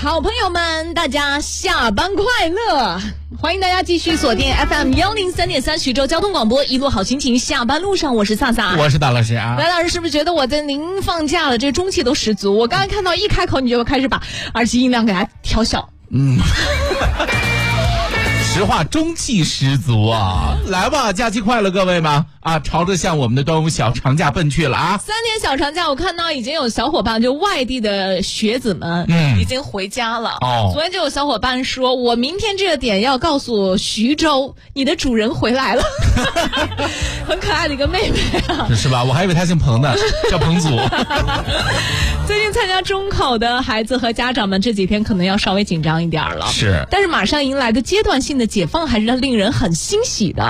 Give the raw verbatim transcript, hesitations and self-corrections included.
好朋友们，大家下班快乐！欢迎大家继续锁定 F M 幺零三点三徐州交通广播，一路好心情。下班路上，我是萨萨， 我是大老师啊。 白老师是不是觉得我在您放假了，这个中气都十足？我刚刚看到一开口，你就开始把耳机音量给它调小。 嗯。实话，中气十足啊！来吧，假期快乐，各位们啊！朝着向我们的端午小长假奔去了啊！ 三天小长假，我看到已经有小伙伴，就外地的学子们，嗯，已经回家了。哦，昨天就有小伙伴说，我明天这个点要告诉徐州，你的主人回来了，很可爱的一个妹妹啊， 是吧？我还以为她姓彭呢，叫彭祖。 最近参加中考的孩子和家长们这几天可能要稍微紧张一点了， 是， 但是马上迎来的阶段性的解放还是令人很欣喜的。